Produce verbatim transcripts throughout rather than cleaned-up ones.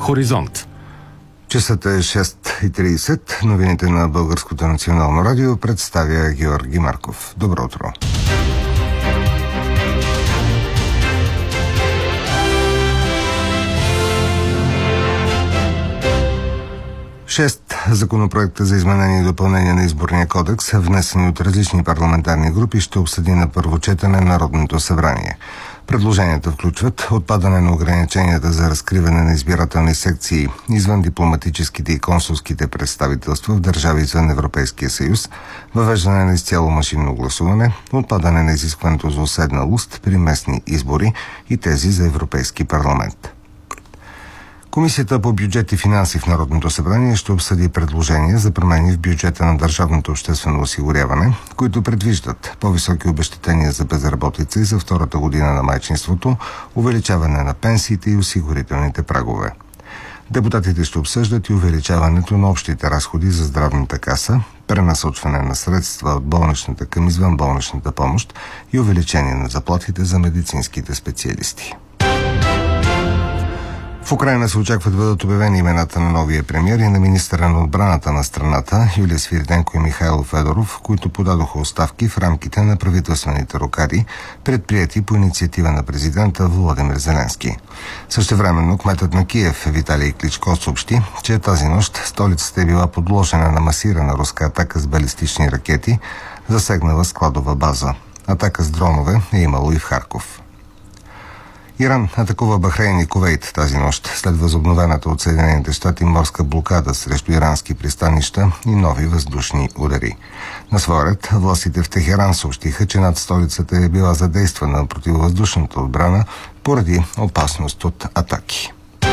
Хоризонт. Часът е шест и тридесет. Новините на Българското национално радио представя Георги Марков. Добро утро. Шест законопроекта за изменение и допълнение на Изборния кодекс, внесени от различни парламентарни групи, ще обсъди на първо четене Народното събрание. Предложенията включват отпадане на ограниченията за разкриване на избирателни секции извън дипломатическите и консулските представителства в държави извън Европейския съюз, въвеждане на изцяло машинно гласуване, отпадане на изискването за уседналост при местни избори и тези за Европейски парламент. Комисията по бюджет и финанси в Народното събрание ще обсъди предложения за промени в бюджета на държавното обществено осигуряване, които предвиждат по-високи обезщетения за безработица и за втората година на майчинството, увеличаване на пенсиите и осигурителните прагове. Депутатите ще обсъждат и увеличаването на общите разходи за здравната каса, пренасочване на средства от болничната към извънболничната помощ и увеличение на заплатите за медицинските специалисти. В Украйна се очаква да бъдат обявени имената на новия премиер и на министъра на отбраната на страната Юлия Свириденко и Михайло Федоров, които подадоха оставки в рамките на правителствените рокади, предприяти по инициатива на президента Володимир Зеленски. Същевременно кметът на Киев Виталий Кличко съобщи, че тази нощ столицата е била подложена на масирана руска атака с балистични ракети, засегнала складова база. Атака с дронове е имало и в Харков. Иран атакува Бахрейн и Кувейт тази нощ след възобновената от Съединените щати морска блокада срещу ирански пристанища и нови въздушни удари. На своя ред, властите в Техеран съобщиха, че над столицата е била задействана противовъздушната отбрана поради опасност от атаки.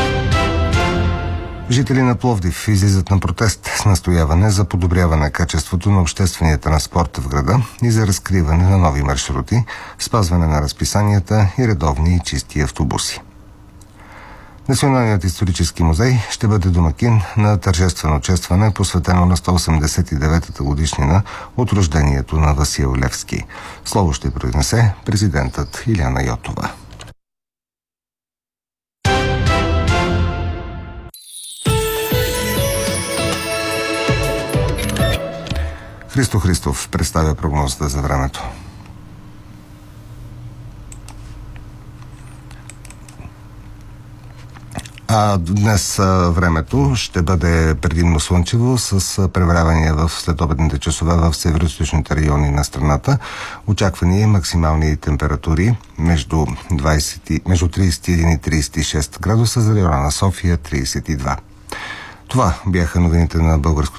Жители на Пловдив излизат на протест с настояване за подобряване качеството на обществения транспорт в града и за разкриване на нови маршрути, спазване на разписанията и редовни и чисти автобуси. Националният исторически музей ще бъде домакин на тържествено честване, посветено на сто осемдесет и деветата годишнина от рождението на Васил Левски. Слово ще произнесе президентът Иляна Йотова. Христо Христов представя прогнозата за времето. А днес времето ще бъде предимно слънчево с превалявания в следобедните часове в североизточните райони на страната. Очаквани максимални температури между, двадесет, между тридесет и един и тридесет и шест градуса, за района на София тридесет и два. Това бяха новините на Българското